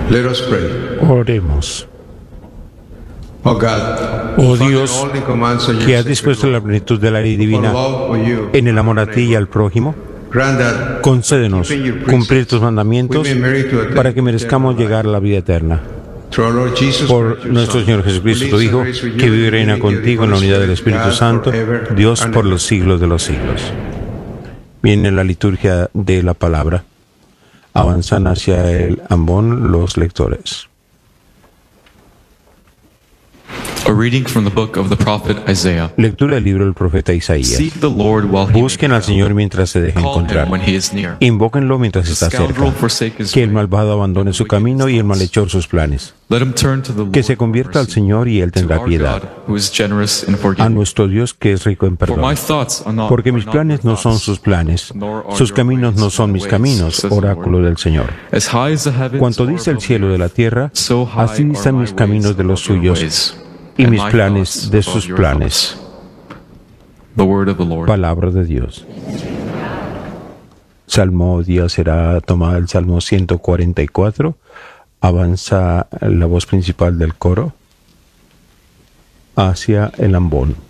Let us pray. Oremos. Oh God, Oh Father, Dios, all the commands of your que has sacred dispuesto law, la plenitud de la ley for divina love for you, en el amor a ti y al prójimo, grant that concédenos keeping your cumplir precepts, tus mandamientos we may merit to attain para que eternal merezcamos life. llegar a la vida eterna. Through our Lord Jesus Por Christ, your nuestro Son, Señor Jesucristo, who tu lives and Hijo, reigns with you que vive y in the reina unity of the contigo en la Holy unidad del Spirit, Espíritu God, Santo, forever Dios and por ever. los siglos de los siglos. Viene la liturgia de la palabra. Avanzan hacia el ambón los lectores. A reading from the book of the prophet Isaiah. Lectura del libro del profeta Isaías. Seek the Lord while he may Busquen be al Señor found. mientras se deje Call encontrar. him when he is near. Invóquenlo mientras The está cerca. scoundrel forsake his Que el way, malvado abandone su camino y el malhechor sus planes. Let him turn to the Lord Que se for convierta al mercy, Señor y Él to tendrá our piedad. God, who is generous in A forgiving. nuestro Dios que es rico en For perdón. my thoughts are not, Porque are mis not planes your no son thoughts, sus planes, nor are sus your caminos ways no son my mis ways, caminos, says the oráculo Lord. del Señor. As high as the heavens Cuanto are dice el above the cielo de la earth, tierra, so high así are distan my mis caminos ways de los above your suyos ways, y and mis my planes thoughts de above sus your planes. thoughts. The word of the Lord. Palabra de Dios. Salmo día será tomada el Salmo 144. Avanza la voz principal del coro hacia el ambón.